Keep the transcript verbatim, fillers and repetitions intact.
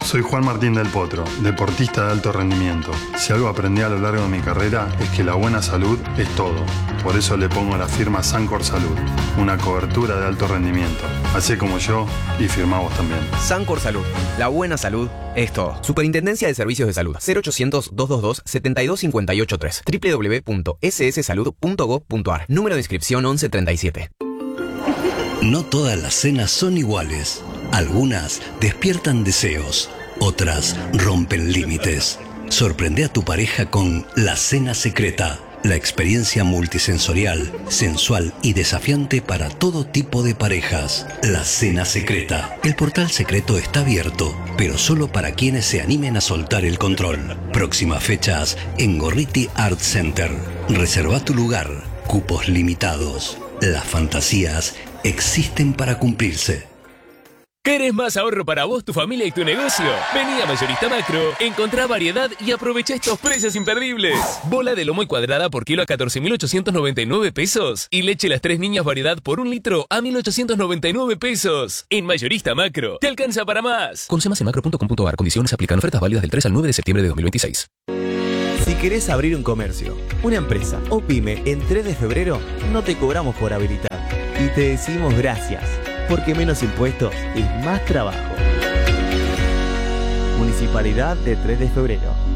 Soy Juan Martín del Potro, deportista de alto rendimiento. Si algo aprendí a lo largo de mi carrera es que la buena salud es todo. Por eso le pongo la firma Sancor Salud, una cobertura de alto rendimiento. Así como yo, y firma vos también. Sancor Salud, la buena salud es todo. Superintendencia de Servicios de Salud, cero ochocientos, doscientos veintidós, setenta y dos cincuenta y ocho tres, doble u doble u doble u punto ese ese salud punto gob punto a r, número de inscripción once treinta y siete. No todas las cenas son iguales. Algunas despiertan deseos, otras rompen límites. Sorprende a tu pareja con La Cena Secreta, la experiencia multisensorial, sensual y desafiante para todo tipo de parejas. La Cena Secreta. El portal secreto está abierto, pero solo para quienes se animen a soltar el control. Próximas fechas en Gorriti Art Center. Reserva tu lugar. Cupos limitados. Las fantasías existen para cumplirse. ¿Querés más ahorro para vos, tu familia y tu negocio? Vení a Mayorista Macro, encontrá variedad y aprovecha estos precios imperdibles. Bola de lomo y cuadrada por kilo a catorce mil ochocientos noventa y nueve pesos. Y leche Las Tres Niñas variedad por un litro a mil ochocientos noventa y nueve pesos. En Mayorista Macro, te alcanza para más. Conoce más en macro punto com punto a r. Condiciones aplican. Ofertas válidas del tres al nueve de septiembre de dos mil veintiséis. Si querés abrir un comercio, una empresa o pyme en tres de febrero, no te cobramos por habilitar. Y te decimos gracias. Porque menos impuestos es más trabajo. Municipalidad de tres de febrero.